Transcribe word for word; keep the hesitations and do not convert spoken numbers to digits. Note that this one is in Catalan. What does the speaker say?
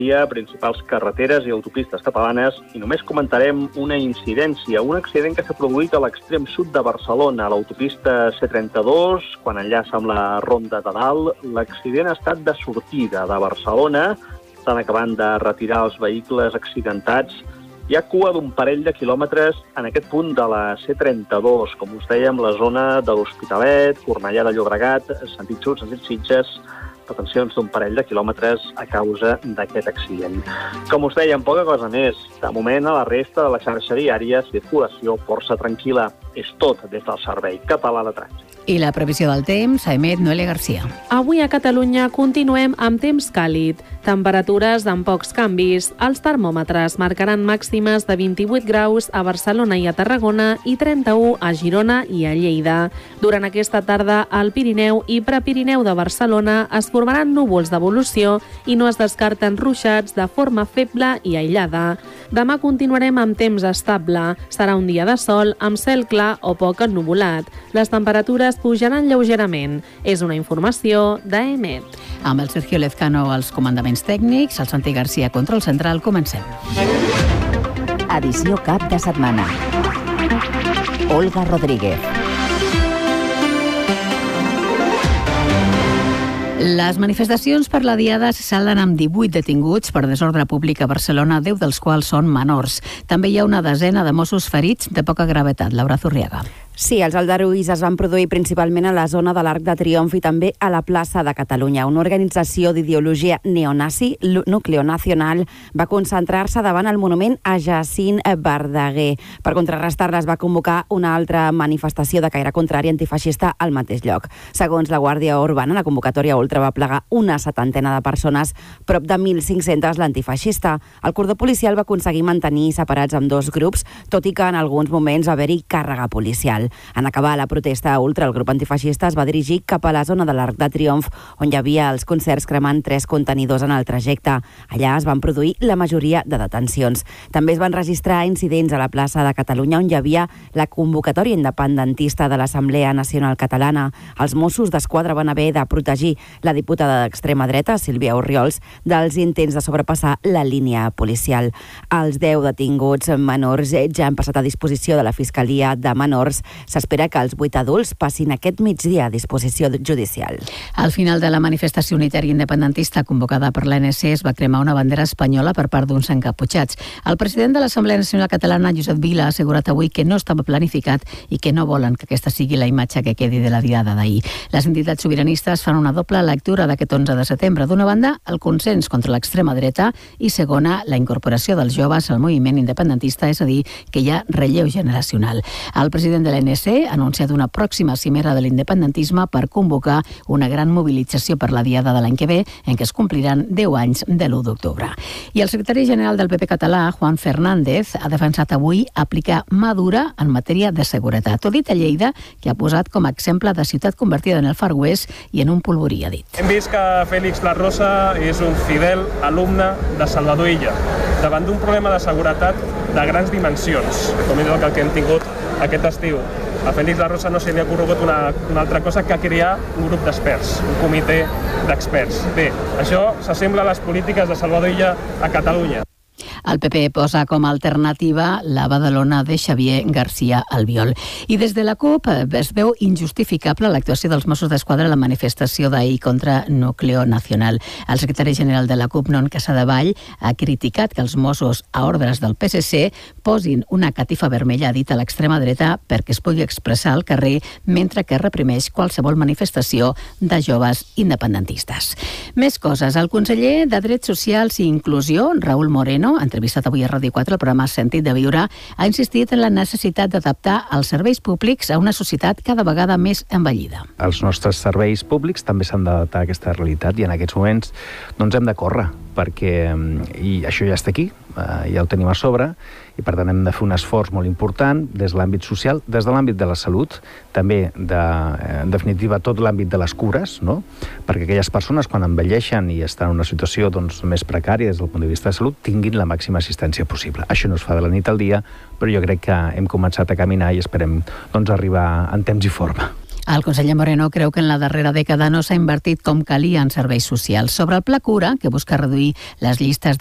principals carreteres i autopistes catalanes i només comentarem una incidència, un accident que s'ha produït a l'extrem sud de Barcelona, a l'autopista C trenta-dos, quan enllaça amb la Ronda de Dalt. L'accident ha estat de sortida de Barcelona, estan acabant de retirar els vehicles accidentats. Hi ha cua d'un parell de quilòmetres en aquest punt de la C trenta-dos, com us dèiem, la zona de l'Hospitalet, Cornellà de Llobregat, sentit sud, sentit Sitges, retencions d'un parell de quilòmetres a causa d'aquest accident. Com us dèiem, poca cosa més. De moment, a la resta de la xarxa viària, circulació força tranquil·la. És tot des del Servei Català de Trànsit. I la previsió del temps, a emet Noelia Garcia. Avui a Catalunya continuem amb temps càlid. Temperatures amb pocs canvis. Els termòmetres marcaran màximes de vint-i-vuit graus a Barcelona i a Tarragona i trenta-u a Girona i a Lleida. Durant aquesta tarda, al Pirineu i Prepirineu de Barcelona es formaran núvols d'evolució i no es descarten ruixats de forma feble i aïllada. Demà continuarem amb temps estable. Serà un dia de sol amb cel clar o poc ennuvolat. Les temperatures pujaran lleugerament. És una informació d'A E M E T. Amb el Sergio Lezcano als comandaments tècnics, el Santi Garcia control central, comencem. Edició cap de setmana. Olga Rodríguez. Les manifestacions per la Diada se salden amb divuit detinguts per desordre públic a Barcelona, deu dels quals són menors. També hi ha una desena de Mossos ferits de poca gravetat. Laura Zurriaga. Sí, els aldarulls es van produir principalment a la zona de l'Arc de Triomf i també a la plaça de Catalunya. Una organització d'ideologia neonazi, Núcleo Nacional, va concentrar-se davant el monument a Jacint Verdaguer. Per contrarrestar-les va convocar una altra manifestació de caire contrari antifeixista al mateix lloc. Segons la Guàrdia Urbana, la convocatòria ultra va plegar una setantena de persones, prop de mil cinc-centes l'antifeixista. El cordó policial va aconseguir mantenir separats amb dos grups, tot i que en alguns moments va haver-hi càrrega policial. En acabar la protesta ultra, el grup antifeixista es va dirigir cap a la zona de l'Arc de Triomf, on hi havia els concerts cremant tres contenidors en el trajecte. Allà es van produir la majoria de detencions. També es van registrar incidents a la plaça de Catalunya, on hi havia la convocatòria independentista de l'Assemblea Nacional Catalana. Els Mossos d'Esquadra van haver de protegir la diputada d'extrema dreta, Sílvia Orriols, dels intents de sobrepassar la línia policial. Els deu detinguts menors ja han passat a disposició de la Fiscalia de Menors. S'espera que els vuit adults passin aquest migdia a disposició judicial. Al final de la manifestació unitària independentista convocada per l'A N C es va cremar una bandera espanyola per part d'uns encaputxats. El president de l'Assemblea Nacional Catalana, Josep Vila, ha assegurat avui que no estava planificat i que no volen que aquesta sigui la imatge que quedi de la Diada d'ahir. Les entitats sobiranistes fan una doble lectura d'aquest onze de setembre. D'una banda, el consens contra l'extrema dreta i, segona, la incorporació dels joves al moviment independentista, és a dir, que hi ha relleu generacional. El president de l'A N C ha anunciat una pròxima cimera de l'independentisme per convocar una gran mobilització per la Diada de l'any que ve, en què es compliran deu anys de l'u d'octubre. I el secretari general del P P català, Juan Fernández, ha defensat avui aplicar mà dura en matèria de seguretat. Ho ha dit a Lleida, que ha posat com a exemple de ciutat convertida en el Far West i en un polvorí, ha dit. Hem vist que Félix La Rosa és un fidel alumne de Salvador Illa, davant d'un problema de seguretat de grans dimensions, com és el que hem tingut aquest estiu. A Félix La Rosa no se li ha ocorregut una, una altra cosa que crear un grup d'experts, un comitè d'experts. Bé, això s'assembla a les polítiques de Salvador Illa a Catalunya. El P P posa com a alternativa la Badalona de Xavier García Albiol. I des de la CUP es veu injustificable l'actuació dels Mossos d'Esquadra a la manifestació d'ahir contra Núcleo Nacional. El secretari general de la CUP, Non Casadevall, ha criticat que els Mossos, a ordres del P S C, posin una catifa vermella, ha dit, a l'extrema dreta perquè es pugui expressar al carrer, mentre que reprimeix qualsevol manifestació de joves independentistes. Més coses. El conseller de Drets Socials i Inclusió, Raúl Moreno, entrevistat avui a Ràdio quatre, el programa Sentit de Viure, ha insistit en la necessitat d'adaptar els serveis públics a una societat cada vegada més envellida. Els nostres serveis públics també s'han d'adaptar a aquesta realitat i en aquests moments doncs hem de córrer, perquè i això ja està aquí, ja ho tenim a sobre, i per tant hem de fer un esforç molt important des de l'àmbit social, des de l'àmbit de la salut, també de, en definitiva tot l'àmbit de les cures, no? Perquè aquelles persones quan envelleixen i estan en una situació doncs, més precària des del punt de vista de salut tinguin la màxima assistència possible. Això no es fa de la nit al dia, però jo crec que hem començat a caminar i esperem doncs, arribar en temps i forma. El conseller Moreno creu que en la darrera dècada no s'ha invertit com calia en serveis socials. Sobre el Pla Cura, que busca reduir les llistes